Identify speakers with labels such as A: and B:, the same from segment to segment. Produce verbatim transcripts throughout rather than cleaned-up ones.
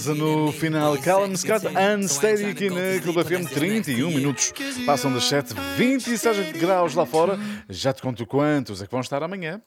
A: No final, Callum Scott, Unsteady aqui na Clube F M, trinta e um minutos. Passam das sete, vinte e seis graus lá fora. Já te conto quantos é que vão estar amanhã.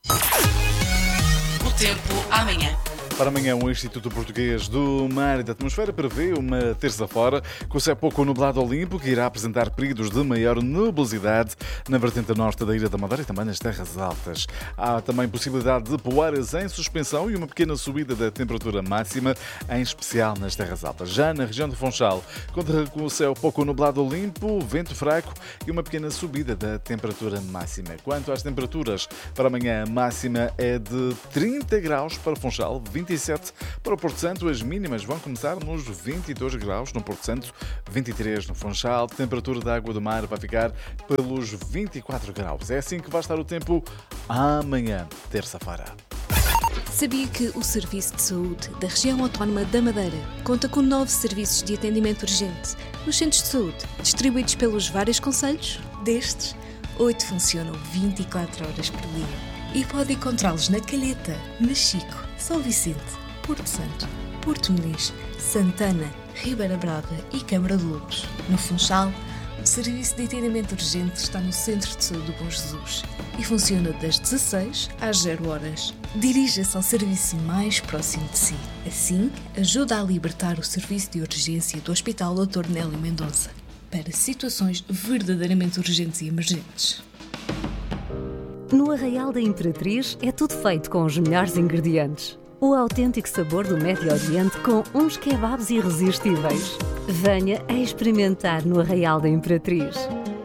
B: O tempo amanhã.
A: Para amanhã, o Instituto Português do Mar e da Atmosfera prevê uma terça-feira com o céu pouco nublado ao limpo, que irá apresentar períodos de maior nubosidade na vertente norte da Ilha da Madeira e também nas terras altas. Há também possibilidade de poeiras em suspensão e uma pequena subida da temperatura máxima, em especial nas terras altas. Já na região do Funchal, conta com o céu pouco nublado ao limpo, vento fraco e uma pequena subida da temperatura máxima. Quanto às temperaturas, para amanhã a máxima é de trinta graus para Funchal, vinte e sete para o Porto Santo. As mínimas vão começar nos vinte e dois graus no Porto Santo, vinte e três no Funchal. A temperatura da água do mar vai ficar pelos vinte e quatro graus. É assim que vai estar o tempo amanhã, terça-feira.
C: Sabia que o Serviço de Saúde da Região Autónoma da Madeira conta com nove serviços de atendimento urgente nos centros de saúde, distribuídos pelos vários concelhos? Destes, oito funcionam vinte e quatro horas por dia. E pode encontrá-los na Calheta, Machico, São Vicente, Porto Santo, Porto Muniz, Santana, Ribeira Brava e Câmara de Lobos. No Funchal, o serviço de atendimento urgente está no Centro de Saúde do Bom Jesus e funciona das dezasseis às zero horas. Dirija-se ao serviço mais próximo de si. Assim, ajuda a libertar o serviço de urgência do Hospital doutor Nélio Mendonça para situações verdadeiramente urgentes e emergentes.
D: No Arraial da Imperatriz é tudo feito com os melhores ingredientes. O autêntico sabor do Médio Oriente com uns kebabs irresistíveis. Venha a experimentar no Arraial da Imperatriz.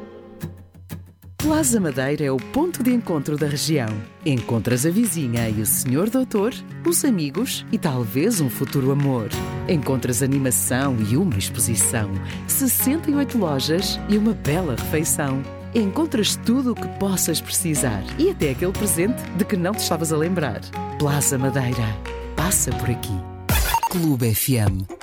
E: Plaza Madeira é o ponto de encontro da região. Encontras a vizinha e o senhor doutor, os amigos e talvez um futuro amor. Encontras animação e uma exposição, sessenta e oito lojas e uma bela refeição. Encontras tudo o que possas precisar e até aquele presente de que não te estavas a lembrar. Plaza Madeira. Passa por aqui. Clube F M.